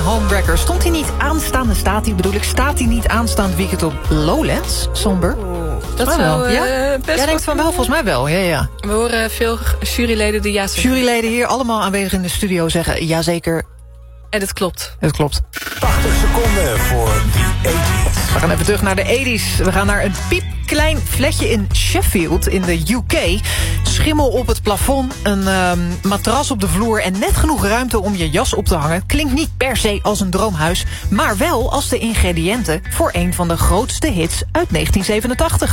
Homewrecker. Staat hij niet aanstaand weekend op Lowlands, Somber? Dat zou Jij denkt van wel, volgens mij wel. Ja. We horen veel juryleden die ja zeggen. Juryleden hier allemaal aanwezig in de studio zeggen jazeker. En het klopt. Het klopt. 80 seconden voor die 80s. We gaan even terug naar de 80s. We gaan naar een piepklein flatje in Sheffield in de UK. Schimmel op het plafond, een matras op de vloer en net genoeg ruimte om je jas op te hangen. Klinkt niet per se als een droomhuis, maar wel als de ingrediënten voor een van de grootste hits uit 1987.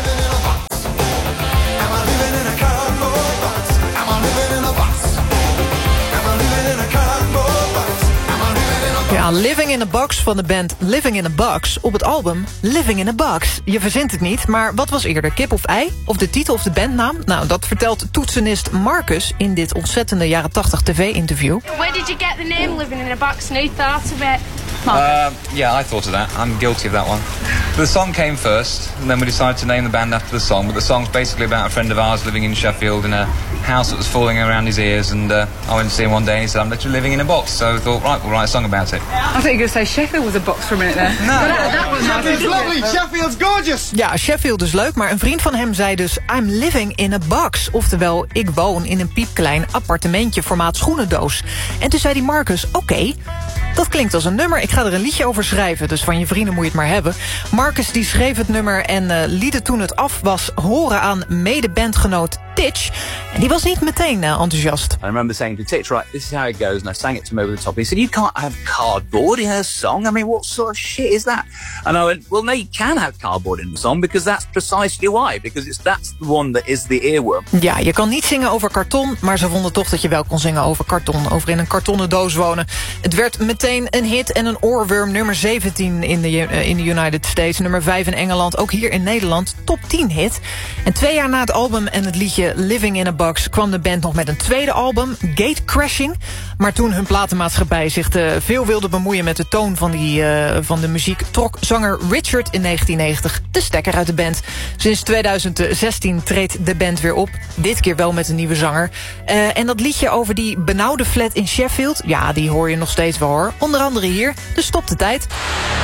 Ja, Living in a Box van de band Living in a Box op het album Living in a Box. Je verzint het niet, maar wat was eerder, kip of ei? Of de titel of de bandnaam? Nou, dat vertelt toetsenist Marcus in dit ontzettende jaren 80 tv-interview. Where did you get the name Living in a Box? No thought of it. Yeah, I thought of that. I'm guilty of that one. The song came first, and then we decided to name the band after the song. But the song's basically about a friend of ours living in Sheffield in a house that was falling around his ears. And I went to see him one day, and he said, "I'm literally living in a box." So I thought, right, we'll write a song about it. I thought you were going to say Sheffield was a box for a minute there. No, that was Sheffield's lovely. Sheffield's gorgeous. Ja, Sheffield is leuk, maar een vriend van hem zei dus I'm living in a box. Oftewel, ik woon in een piepklein appartementje formaat schoenendoos. En toen zei die Marcus, oké, dat klinkt als een nummer. Ik ga er een liedje over schrijven, dus van je vrienden moet je het maar hebben. Marcus die schreef het nummer en liet het toen het af was horen aan medebandgenoot Titch. En die was niet meteen enthousiast. I remember saying to Titch, right, this is how it goes. And I sang it to him over the top. He said, you can't have cardboard in a song. I mean, what sort of shit is that? And I went, well, no, you can have cardboard in the song because that's precisely why. Because that's the one that is the earworm. Ja, je kan niet zingen over karton, maar ze vonden toch dat je wel kon zingen over karton. Over in een kartonnen doos wonen. Het werd meteen een hit en een oorworm. Nummer 17 in de United States. Nummer 5 in Engeland. Ook hier in Nederland. Top 10 hit. En 2 jaar na het album en het liedje Living in a Box kwam de band nog met een tweede album, Gatecrashing. Maar toen hun platenmaatschappij zich te veel wilde bemoeien met de toon van de muziek, trok zanger Richard in 1990 de stekker uit de band. Sinds 2016 treedt de band weer op. Dit keer wel met een nieuwe zanger. En dat liedje over die benauwde flat in Sheffield, ja, die hoor je nog steeds wel hoor. Onder andere hier, dus stop de tijd.